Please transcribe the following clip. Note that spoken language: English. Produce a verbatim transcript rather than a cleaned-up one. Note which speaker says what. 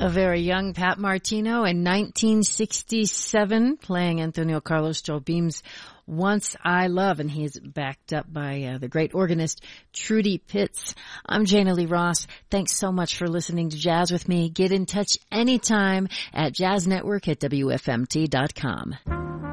Speaker 1: A very young Pat Martino in nineteen sixty-seven, playing Antonio Carlos Jobim's Once I Love, and he's backed up by uh, the great organist Trudy Pitts. I'm Jana Lee Ross. Thanks so much for listening to Jazz with me. Get in touch anytime at jazz network at W F M T dot com.